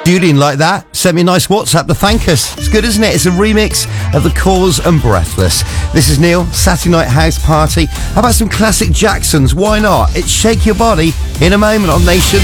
Julian, like that, sent me a nice WhatsApp to thank us. It's good, isn't it? It's a remix of The Cause and Breathless. This is Neil, Saturday Night House Party. How about some classic Jacksons? Why not? It's Shake Your Body in a moment on Nation.